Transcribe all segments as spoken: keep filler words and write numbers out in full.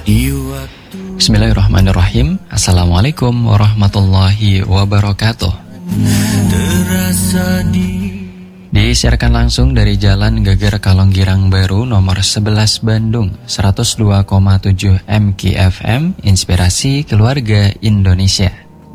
Bismillahirrahmanirrahim. Assalamualaikum warahmatullahi wabarakatuh. Disiarkan langsung dari Jalan Geger Kalonggirang Baru nomor sebelas Bandung, seratus dua koma tujuh M K F M, Inspirasi Keluarga Indonesia.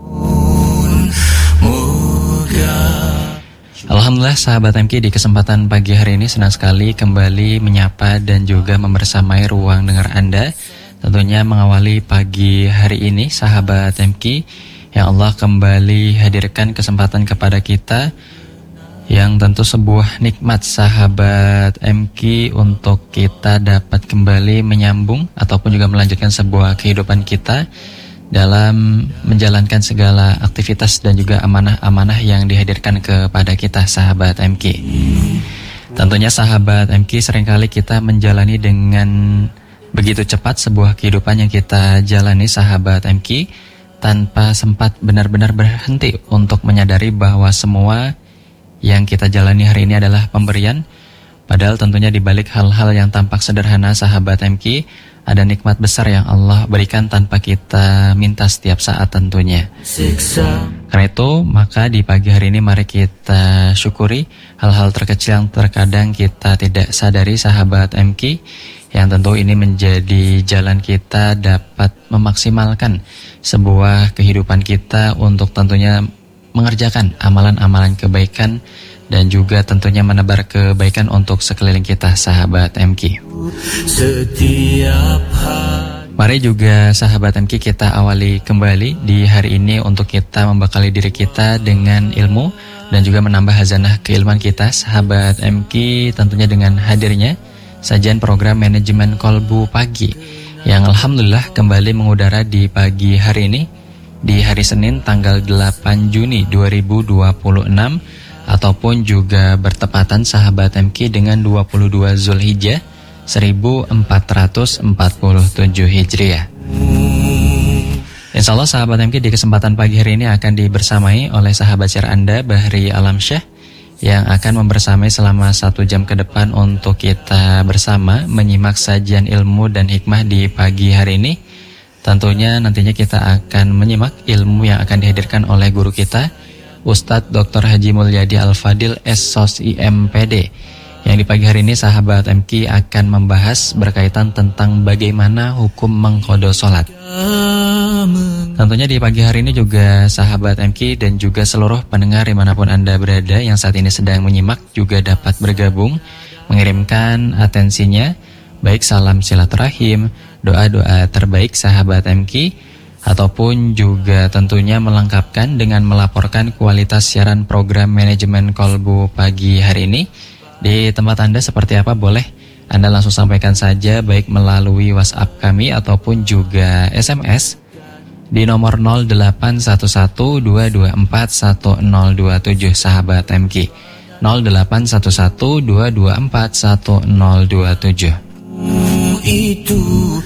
Alhamdulillah sahabat M K, di kesempatan pagi hari ini senang sekali kembali menyapa dan juga membersamai ruang dengar Anda. Tentunya mengawali pagi hari ini sahabat M K, yang Allah kembali hadirkan kesempatan kepada kita, yang tentu sebuah nikmat sahabat M K untuk kita dapat kembali menyambung ataupun juga melanjutkan sebuah kehidupan kita dalam menjalankan segala aktivitas dan juga amanah-amanah yang dihadirkan kepada kita sahabat M K. Tentunya sahabat M K, seringkali kita menjalani dengan begitu cepat sebuah kehidupan yang kita jalani sahabat M K, tanpa sempat benar-benar berhenti untuk menyadari bahwa semua yang kita jalani hari ini adalah pemberian. Padahal tentunya di balik hal-hal yang tampak sederhana sahabat M K, ada nikmat besar yang Allah berikan tanpa kita minta setiap saat tentunya. Karena itu, maka di pagi hari ini mari kita syukuri hal-hal terkecil yang terkadang kita tidak sadari sahabat M K, yang tentu ini menjadi jalan kita dapat memaksimalkan sebuah kehidupan kita untuk tentunya mengerjakan amalan-amalan kebaikan dan juga tentunya menebar kebaikan untuk sekeliling kita sahabat M K. Setiap hari. Mari juga sahabat M K, kita awali kembali di hari ini untuk kita membekali diri kita dengan ilmu dan juga menambah hazanah keilmuan kita sahabat M K, tentunya dengan hadirnya sajian program manajemen kolbu pagi yang alhamdulillah kembali mengudara di pagi hari ini, di hari Senin tanggal delapan Juni dua ribu dua puluh enam, ataupun juga bertepatan sahabat M K dengan dua puluh dua Zulhijjah seribu empat ratus empat puluh tujuh Hijriah. Insya Allah sahabat M K, di kesempatan pagi hari ini akan dibersamai oleh sahabat share Anda Bahri Alamsyah, yang akan membersamai selama satu jam ke depan untuk kita bersama menyimak sajian ilmu dan hikmah di pagi hari ini. Tentunya nantinya kita akan menyimak ilmu yang akan dihadirkan oleh guru kita, Ustadz Doktor Haji Mulyadi Al-Fadil S S O S I M P D, yang di pagi hari ini sahabat M K akan membahas berkaitan tentang bagaimana hukum mengqadha sholat. Tentunya di pagi hari ini juga sahabat M K dan juga seluruh pendengar dimanapun Anda berada yang saat ini sedang menyimak juga dapat bergabung, mengirimkan atensinya, baik salam silaturahim, doa-doa terbaik sahabat M K, ataupun juga tentunya melengkapkan dengan melaporkan kualitas siaran program manajemen kolbu pagi hari ini. Di tempat Anda seperti apa, boleh Anda langsung sampaikan saja, baik melalui WhatsApp kami ataupun juga S M S di nomor nol delapan satu satu dua dua empat satu nol dua tujuh sahabat M K, nol delapan satu satu dua dua empat satu nol dua tujuh. Itu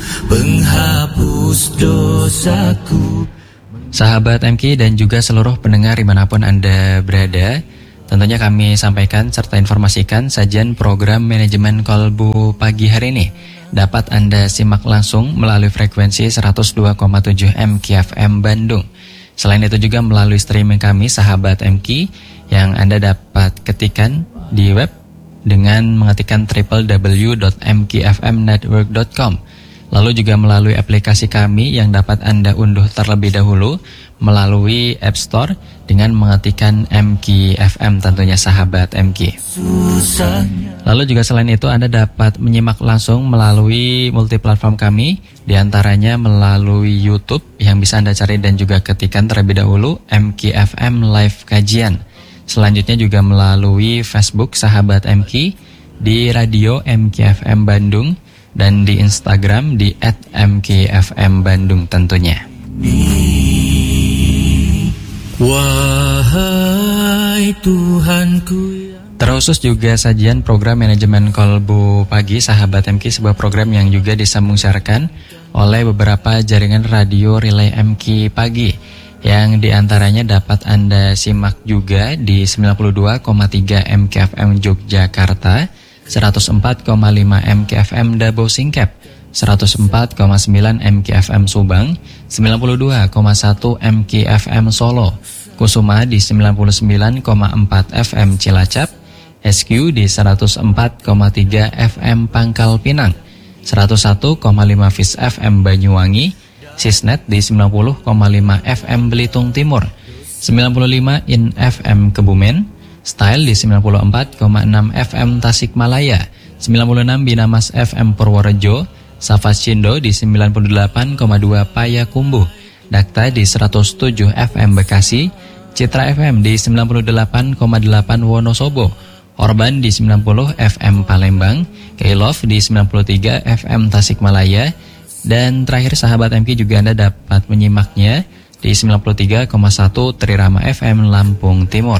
penghapus dosaku. Sahabat M K dan juga seluruh pendengar dimanapun Anda berada, tentunya kami sampaikan serta informasikan sajian program manajemen kolbu pagi hari ini dapat Anda simak langsung melalui frekuensi seratus dua koma tujuh M K F M Bandung. Selain itu juga melalui streaming kami sahabat M K yang Anda dapat ketikan di web dengan mengetikkan w w w dot m k f m network dot com. Lalu juga melalui aplikasi kami yang dapat Anda unduh terlebih dahulu melalui App Store dengan mengetikkan M K F M tentunya sahabat M K. Lalu juga selain itu Anda dapat menyimak langsung melalui multiplatform kami, diantaranya melalui YouTube yang bisa Anda cari dan juga ketikan terlebih dahulu M K F M Live Kajian. Selanjutnya juga melalui Facebook sahabat M K, di radio M K F M Bandung, dan di Instagram di et m k f m bandung tentunya. Wahai Tuhanku. Terusus juga sajian program manajemen kolbu pagi sahabat M K, sebuah program yang juga disambung siarkan oleh beberapa jaringan radio relay M K pagi, yang diantaranya dapat Anda simak juga di sembilan puluh dua koma tiga M K F M Yogyakarta, seratus empat koma lima M K F M Dabo Singkep, seratus empat koma sembilan M K F M Subang, sembilan puluh dua koma satu M K F M Solo, Kusuma di sembilan puluh sembilan koma empat F M Cilacap, S Q di seratus empat koma tiga F M Pangkal Pinang, seratus satu koma lima Fis F M Banyuwangi, Sisnet di sembilan puluh koma lima F M Belitung Timur, sembilan puluh lima In F M Kebumen, Style di sembilan puluh empat koma enam F M Tasikmalaya, sembilan puluh enam Binamas F M Purworejo, Safas Cindo di sembilan puluh delapan koma dua Payakumbuh, Dakta di seratus tujuh F M Bekasi, Citra F M di sembilan puluh delapan koma delapan Wonosobo, Orban di sembilan puluh F M Palembang, K-Love di sembilan puluh tiga F M Tasikmalaya, dan terakhir sahabat M K juga Anda dapat menyimaknya di sembilan puluh tiga koma satu Trirama F M Lampung Timur.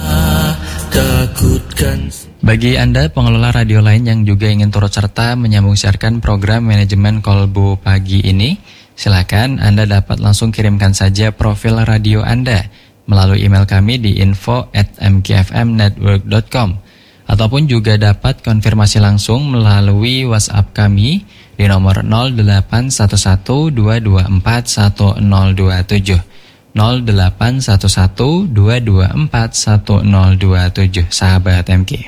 Bagi Anda pengelola radio lain yang juga ingin turut serta menyambung siarkan program manajemen Kolbu pagi ini, silakan Anda dapat langsung kirimkan saja profil radio Anda melalui email kami di info at m k f m network dot com, ataupun juga dapat konfirmasi langsung melalui WhatsApp kami di nomor nol delapan satu satu dua dua empat satu nol dua tujuh, nol delapan satu satu dua dua empat satu nol dua tujuh, sahabat M K.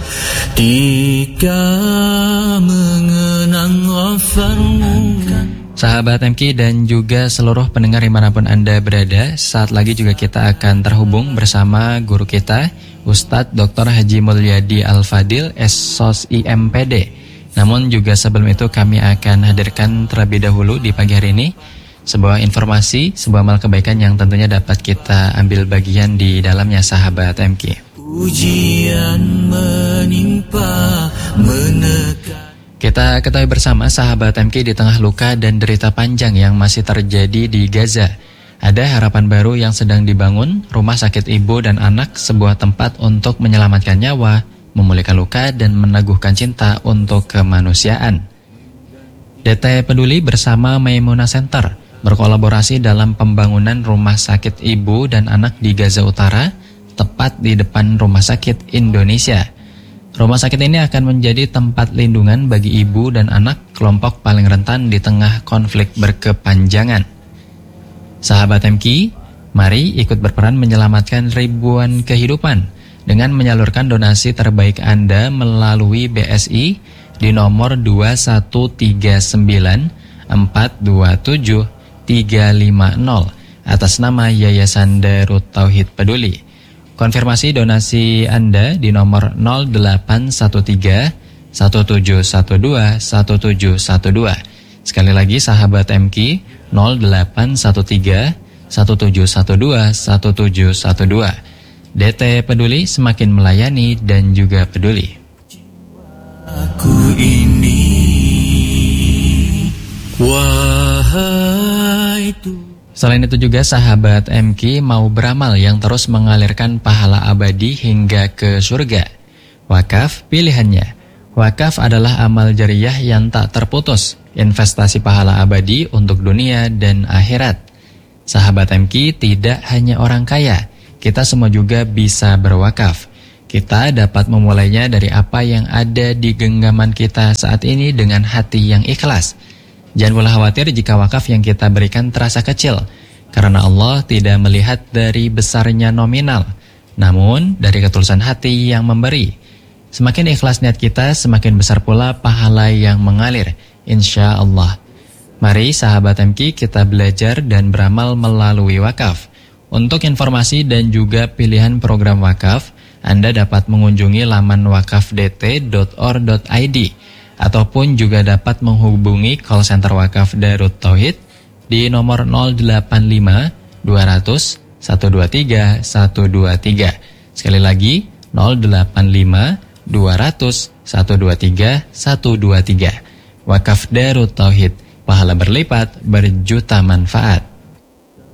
Tiga mengenang wafatmu. Sahabat M K dan juga seluruh pendengar dimanapun Anda berada, saat lagi juga kita akan terhubung bersama guru kita, Ustadz Doktor Haji Mulyadi Al-Fadil, S S O S I M P D. Namun juga sebelum itu kami akan hadirkan terlebih dahulu di pagi hari ini sebuah informasi, sebuah amal kebaikan yang tentunya dapat kita ambil bagian di dalamnya, sahabat M K. Ujian menimpa menekan. Kita ketahui bersama sahabat M K, di tengah luka dan derita panjang yang masih terjadi di Gaza, ada harapan baru yang sedang dibangun, rumah sakit ibu dan anak, sebuah tempat untuk menyelamatkan nyawa, memulihkan luka dan meneguhkan cinta untuk kemanusiaan. D T Peduli bersama Maimuna Center berkolaborasi dalam pembangunan rumah sakit ibu dan anak di Gaza Utara, tepat di depan Rumah Sakit Indonesia. Rumah sakit ini akan menjadi tempat lindungan bagi ibu dan anak, kelompok paling rentan di tengah konflik berkepanjangan. Sahabat M K, mari ikut berperan menyelamatkan ribuan kehidupan dengan menyalurkan donasi terbaik Anda melalui B S I di nomor dua satu tiga sembilan empat dua tujuh tiga lima nol atas nama Yayasan Darut Tauhid Peduli. Konfirmasi donasi Anda di nomor nol delapan satu tiga satu tujuh satu dua satu tujuh satu dua. Sekali lagi sahabat M K, nol delapan satu tiga satu tujuh satu dua satu tujuh satu dua. D T Peduli, semakin melayani dan juga peduli. Aku ini wahai tu. Selain itu juga sahabat M K mau beramal yang terus mengalirkan pahala abadi hingga ke surga. Wakaf pilihannya. Wakaf adalah amal jariyah yang tak terputus, investasi pahala abadi untuk dunia dan akhirat. Sahabat M K, tidak hanya orang kaya, kita semua juga bisa berwakaf. Kita dapat memulainya dari apa yang ada di genggaman kita saat ini dengan hati yang ikhlas. Jangan pula khawatir jika wakaf yang kita berikan terasa kecil, karena Allah tidak melihat dari besarnya nominal, namun dari ketulusan hati yang memberi. Semakin ikhlas niat kita, semakin besar pula pahala yang mengalir, insya Allah. Mari sahabat M K, kita belajar dan beramal melalui wakaf. Untuk informasi dan juga pilihan program wakaf, Anda dapat mengunjungi laman wakaf d t dot or dot i d ataupun juga dapat menghubungi call center wakaf Darut Tauhid di nomor nol delapan lima dua nol nol satu dua tiga satu dua tiga. Sekali lagi nol delapan lima dua nol nol satu dua tiga satu dua tiga. Wakaf Darut Tauhid, pahala berlipat, berjuta manfaat.